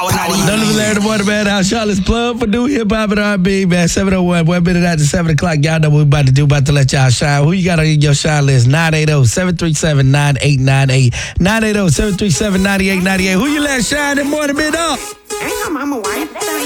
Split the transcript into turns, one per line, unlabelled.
None of the Larry the Morning Man House. Charlotte's plug for new hip hop and R&B, man. 701, 1 minute after 7 o'clock. Y'all know what we about to do. About to let y'all shine. Who you got on your shine list? 980-737-9898. 980-737-9898. Who you let shine in morning, man up?
Damn, I'm a wife.